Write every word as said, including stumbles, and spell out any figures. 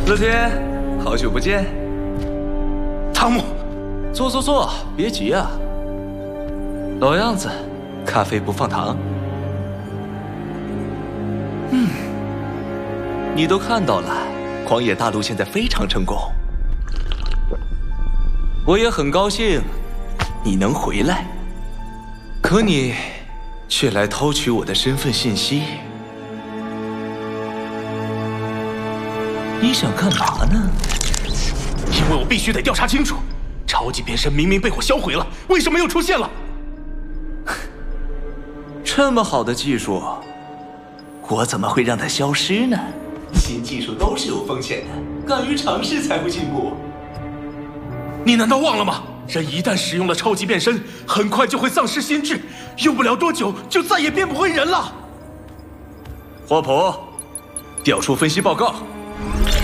乐天，好久不见。 汤姆， 坐坐坐，别急啊。老样子，咖啡不放糖。嗯，你都看到了，狂野大陆现在非常成功。我也很高兴你能回来，可你却来偷取我的身份信息。你想干嘛呢？ 因为我必须得调查清楚，超级变身明明被我销毁了，为什么又出现了？ 这么好的技术，我怎么会让它消失呢？新技术都是有风险的，敢于尝试才会进步。 你难道忘了吗？人一旦使用了超级变身，很快就会丧失心智，用不了多久就再也变不回人了。 霍普，调出分析报告。